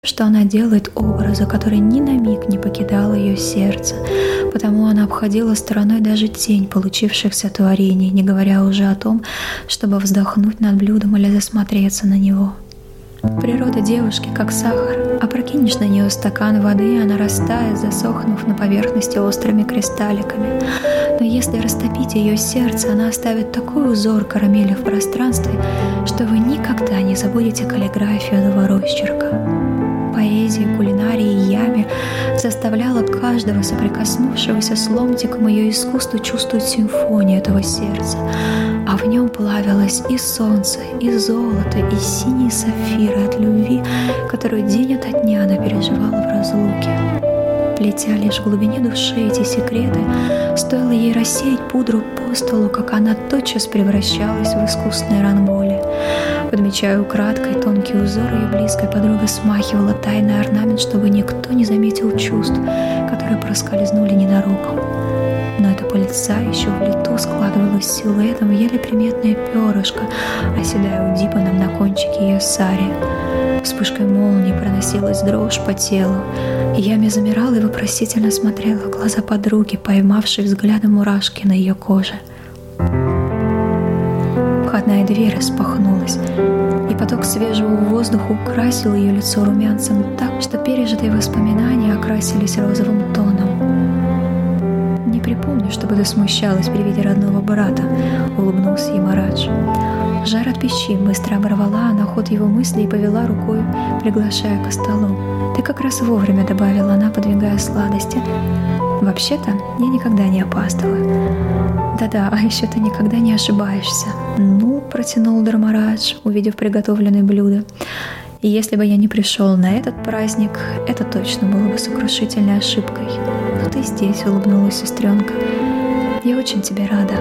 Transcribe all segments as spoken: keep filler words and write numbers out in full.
что она делает образа, который ни на миг не покидал ее сердце, потому она обходила стороной даже тень получившихся творений, не говоря уже о том, чтобы вздохнуть над блюдом или засмотреться на него. Природа девушки как сахар. Опрокинешь на нее стакан воды, и она растает, засохнув на поверхности острыми кристалликами. Но если растопить ее сердце, она оставит такой узор карамели в пространстве, что вы никогда не забудете каллиграфию этого росчерка. Поэзия, кулинария и ями заставляла каждого соприкоснувшегося с ломтиком ее искусства чувствовать симфонию этого сердца, а в нем плавилось и солнце, и золото, и синие сапфиры от любви, которую день ото дня она переживала в разлуке. Плетя лишь в глубине души эти секреты, стоило ей рассеять пудру по столу, как она тотчас превращалась в искусный ранголи. Подмечая украдкой тонкий узор, ее близкая подруга смахивала тайный орнамент, чтобы никто не заметил чувств, которые проскользнули ненароком. Но это полицающее в лету складывалось силуэтом в еле приметное перышко, оседая удипанным на кончике ее сари. Вспышкой молнии проносилась дрожь по телу, и Ями замирала и вопросительно смотрела в глаза подруги, поймавшей взглядом мурашки на ее коже. Входная дверь распахнулась, и поток свежего воздуха украсил ее лицо румянцем так, что пережитые воспоминания окрасились розовым тоном. «Не припомню, чтобы ты смущалась при виде родного брата», — улыбнулся Ямарадж. Жар от печи быстро оборвала она ход его мыслей и повела рукой, приглашая к столу. «Ты как раз вовремя», — добавила она, подвигая сладости. «Вообще-то я никогда не опаздываю». «Да-да, а еще ты никогда не ошибаешься». «Ну», — протянул Дharmaraj, увидев приготовленное блюдо. «И если бы я не пришел на этот праздник, это точно было бы сокрушительной ошибкой». «Но ты здесь», — улыбнулась сестренка. «Я очень тебе рада».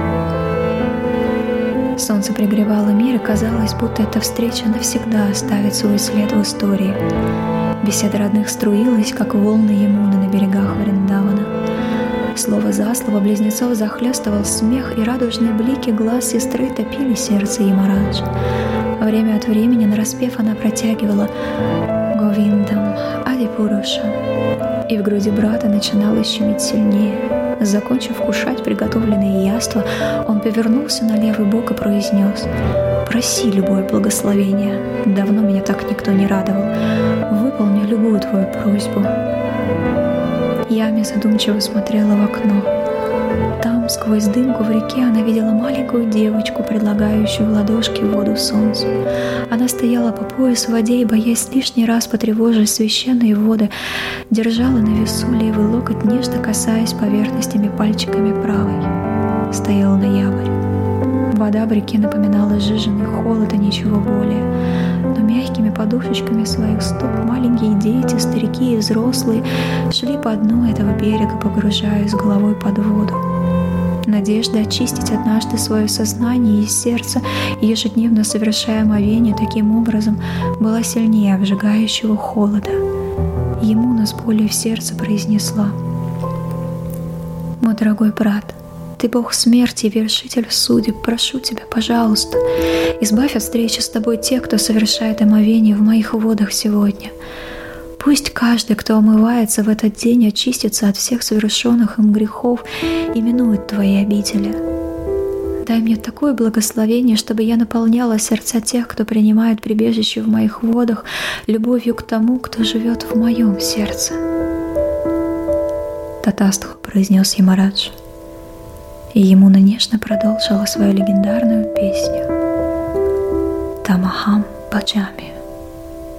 Солнце пригревало мир, и казалось, будто эта встреча навсегда оставит свой след в истории. Беседа родных струилась, как волны Ямуны на берегах Вриндавана. Слово за слово близнецов захлестывал смех, и радужные блики глаз сестры топили сердце Ямараджа. Время от времени нараспев она протягивала «Говиндам, Адипуруша», и в груди брата начинало щемить сильнее. Закончив кушать приготовленные яства, он повернулся на левый бок и произнес: «Проси любое благословение. Давно меня так никто не радовал. Выполню любую твою просьбу». Ями задумчиво смотрела в окно. Там, сквозь дымку в реке, она видела маленькую девочку, предлагающую в ладошки воду солнцу. Она стояла по пояс в воде и, боясь лишний раз потревожить священные воды, держала на весу левый локоть, нежно касаясь поверхностями пальчиками правой. Стоял ноябрь. Вода в реке напоминала сжиженный холод и ничего более. Но мягкими подушечками своих стоп маленькие дети, старики и взрослые шли по дну этого берега, погружаясь головой под воду. Надежда очистить однажды свое сознание и сердце, ежедневно совершая омовение таким образом, была сильнее обжигающего холода. Ямуна с болью в сердце произнесла: «Мой дорогой брат, ты Бог смерти и вершитель судеб, прошу тебя, пожалуйста, избавь от встречи с тобой тех, кто совершает омовение в моих водах сегодня. Пусть каждый, кто омывается в этот день, очистится от всех совершенных им грехов и минует твои обители. Дай мне такое благословение, чтобы я наполняла сердца тех, кто принимает прибежище в моих водах, любовью к тому, кто живет в моем сердце». «Татастху», — произнес Ямарадж. И Ямуна нежно продолжила свою легендарную песню «Тамахам Баджами».